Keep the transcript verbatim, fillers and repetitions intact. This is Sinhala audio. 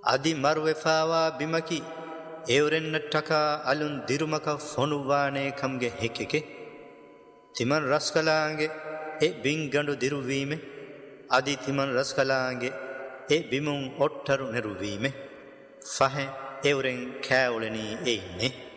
අදි මර්වෙෆාවා බිමකි එවරෙන්නට්ටකා අලුන් දිරුමක ෆොනුවානේ කම්ගේ හෙකෙකේ තිමන් රස්කලාගේ එ බින්ගඬු දිරුවීමේ අදි තිමන් රස්කලාගේ එ බිමුන් ඔට්ටරු නෙරුවීමේ ෆහෙ එවරෙන් කෑවුලෙනී එයින්නේ